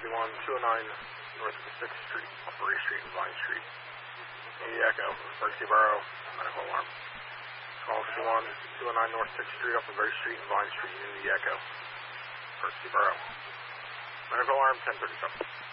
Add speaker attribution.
Speaker 1: North 6th Street, Upper East Street and Vine Street. Indy Echo, emergency borough, medical alarm. Call 209 North 6th Street, Upper Street and Vine Street, Indy Echo, emergency borough. Medical alarm 1037.